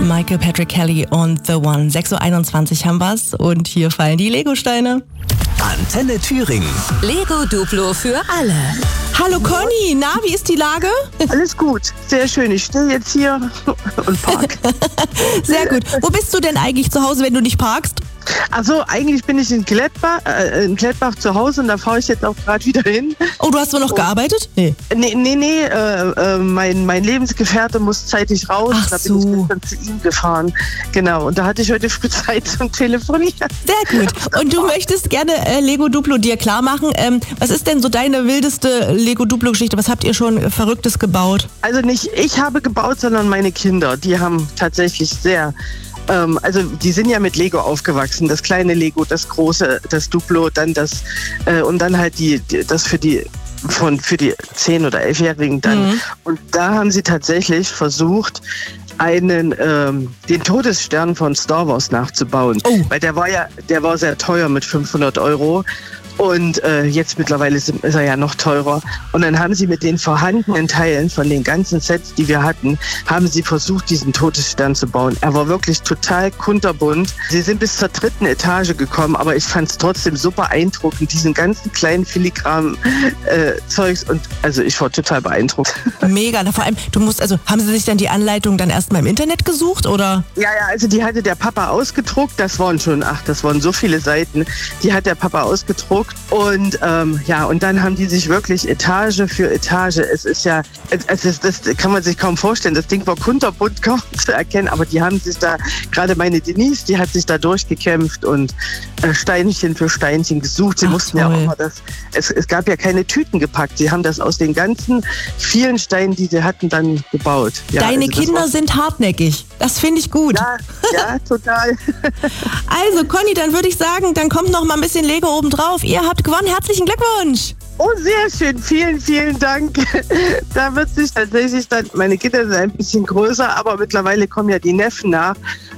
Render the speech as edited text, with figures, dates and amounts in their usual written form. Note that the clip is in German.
Michael Patrick Kelly und The One. 6.21 Uhr haben wir's und hier fallen die Legosteine. Antenne Thüringen. Lego Duplo für alle. Hallo Conny, na, wie ist die Lage? Alles gut, sehr schön. Ich stehe jetzt hier und park. Sehr gut. Wo bist du denn eigentlich zu Hause, wenn du nicht parkst? Also eigentlich bin ich in Gladbach zu Hause und da fahre ich jetzt auch gerade wieder hin. Oh, du hast wohl noch gearbeitet? Nee. Nee, mein Lebensgefährte muss zeitig raus. Ach da bin so. ich gestern zu ihm gefahren. Genau, und da hatte ich heute früh Zeit zum Telefonieren. Sehr gut. Und du möchtest gerne Lego Duplo dir klar machen. Was ist denn so deine wildeste Lego Duplo Geschichte? Was habt ihr schon Verrücktes gebaut? Also nicht ich habe gebaut, sondern meine Kinder. Die haben tatsächlich also die sind ja mit Lego aufgewachsen. Das kleine Lego, das große, das Duplo, dann das und dann halt das für die 10- oder 11-Jährigen dann. Mhm. Und da haben sie tatsächlich versucht, den Todesstern von Star Wars nachzubauen. Oh. Weil der war sehr teuer mit 500 €. Und jetzt mittlerweile ist er ja noch teurer. Und dann haben sie mit den vorhandenen Teilen von den ganzen Sets, die wir hatten, haben sie versucht, diesen Todesstern zu bauen. Er war wirklich total kunterbunt. Sie sind bis zur 3. Etage gekommen, aber ich fand es trotzdem so beeindruckend, diesen ganzen kleinen filigranen Zeugs. Und also ich war total beeindruckt. Mega. Vor allem, haben sie sich dann die Anleitung dann erstmal im Internet gesucht, oder? Ja, also die hatte der Papa ausgedruckt. Das waren so viele Seiten. Die hat der Papa ausgedruckt. Und und dann haben die sich wirklich Etage für Etage. Es ist ja, das kann man sich kaum vorstellen. Das Ding war kunterbunt kaum zu erkennen, aber die haben sich da, gerade meine Denise, die hat sich da durchgekämpft und Steinchen für Steinchen gesucht. Sie mussten ja auch immer es gab ja keine Tüten gepackt. Sie haben das aus den ganzen vielen Steinen, die sie hatten, dann gebaut. Ja, Deine Kinder sind hartnäckig. Das finde ich gut. Ja, total. Also Conny, dann würde ich sagen, dann kommt noch mal ein bisschen Lego obendrauf. Ihr habt gewonnen. Herzlichen Glückwunsch. Oh, sehr schön. Vielen, vielen Dank. Da wird sich tatsächlich meine Kinder sind ein bisschen größer, aber mittlerweile kommen ja die Neffen nach.